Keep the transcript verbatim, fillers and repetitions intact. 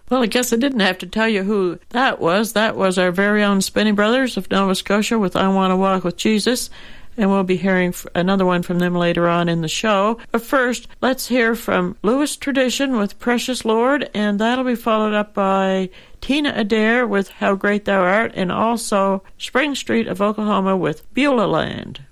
Well, I guess I didn't have to tell you who that was. That was our very own Spinney Brothers of Nova Scotia with I Want to Walk with Jesus. And we'll be hearing another one from them later on in the show. But first, let's hear from Louis Tradition with Precious Lord, and that'll be followed up by Tina Adair with How Great Thou Art, and also Spring Street of Oklahoma with Beulah Land.